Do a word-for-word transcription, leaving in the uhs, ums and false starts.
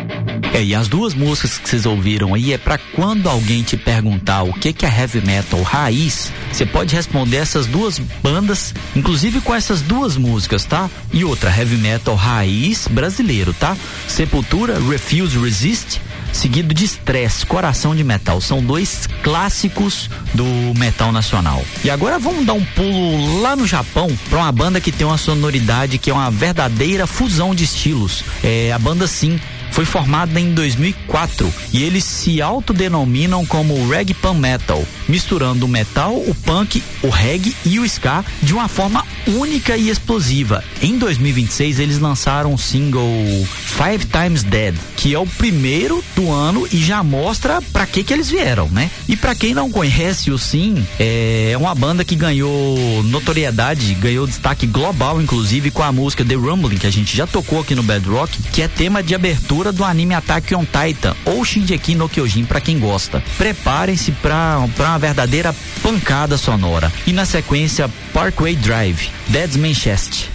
É, e as duas músicas que vocês ouviram aí é pra quando alguém te perguntar o que que é heavy metal raiz, você pode responder essas duas bandas, inclusive com essas duas músicas, tá? E outra, heavy metal raiz brasileiro, tá? Sepultura, Refuse Resist, seguido de Stress, Coração de Metal. São dois clássicos do metal nacional. E agora vamos dar um pulo lá no Japão para uma banda que tem uma sonoridade que é uma verdadeira fusão de estilos. É, a banda Sim foi formada em dois mil e quatro e eles se autodenominam como Reggae Pan Metal, misturando o metal, o punk, o reggae e o ska de uma forma única e explosiva. Em dois mil e vinte e seis eles lançaram o single Five Times Dead, que é o primeiro do ano e já mostra pra que que eles vieram, né? E pra quem não conhece o Sim, é uma banda que ganhou notoriedade, ganhou destaque global, inclusive com a música The Rumbling, que a gente já tocou aqui no Bad Rock, que é tema de abertura do anime Attack on Titan ou Shingeki no Kyojin pra quem gosta. Preparem-se pra, pra uma verdadeira pancada sonora. E na sequência, Parkway Drive, Dead Man's Chest.